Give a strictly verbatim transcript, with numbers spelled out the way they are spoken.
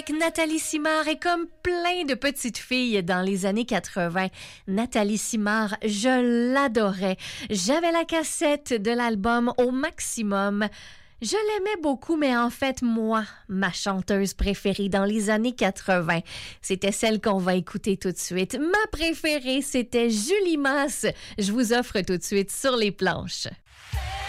Nathalie Simard est comme plein de petites filles dans les années quatre-vingt. Nathalie Simard, je l'adorais. J'avais la cassette de l'album au maximum. Je l'aimais beaucoup, mais en fait, moi, ma chanteuse préférée dans les années quatre-vingt, c'était celle qu'on va écouter tout de suite. Ma préférée, c'était Julie Masse. Je vous offre tout de suite Sur les planches.